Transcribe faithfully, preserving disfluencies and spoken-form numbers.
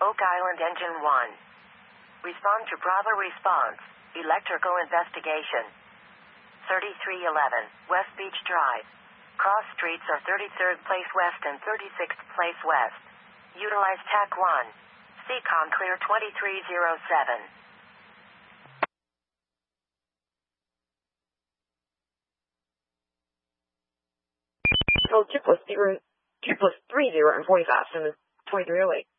Oak Island Engine one. Respond to Bravo response. Electrical investigation. thirty-three eleven, West Beach Drive. Cross streets are thirty-third Place West and thirty-sixth Place West. Utilize T A C one. C COM clear twenty-three oh seven. So two plus zero, two plus three zero and forty-five, so twenty-three oh eight.